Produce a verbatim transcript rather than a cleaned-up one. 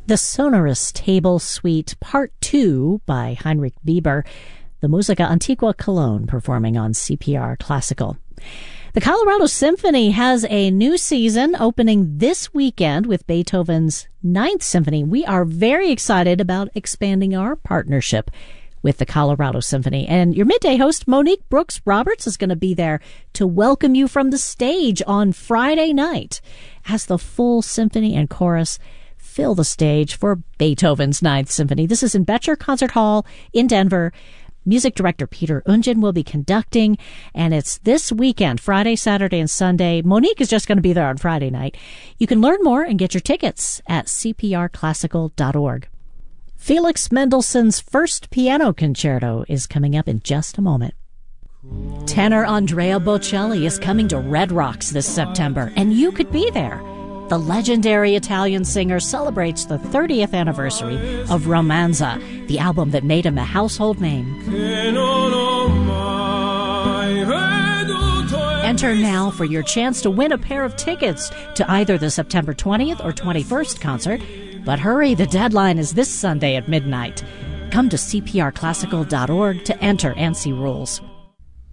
The Sonorous Table Suite Part two by Heinrich Bieber, the Musica Antiqua Cologne, performing on C P R Classical. The Colorado Symphony has a new season opening this weekend with Beethoven's Ninth Symphony. We are very excited about expanding our partnership with the Colorado Symphony. And your midday host, Monique Brooks Roberts, is going to be there to welcome you from the stage on Friday night as the full symphony and chorus fill the stage for Beethoven's Ninth Symphony. This is in Betcher Concert Hall in Denver. Music director Peter Ungen will be conducting, and it's this weekend, Friday, Saturday, and Sunday. Monique is just going to be there on Friday night. You can learn more and get your tickets at c p r classical dot org. Felix Mendelssohn's First Piano Concerto is coming up in just a moment. Tenor Andrea Bocelli is coming to Red Rocks this September, and you could be there. The legendary Italian singer celebrates the thirtieth anniversary of Romanza, the album that made him a household name. Enter now for your chance to win a pair of tickets to either the September twentieth or twenty-first concert. But hurry, the deadline is this Sunday at midnight. Come to c p r classical dot org to enter and see rules.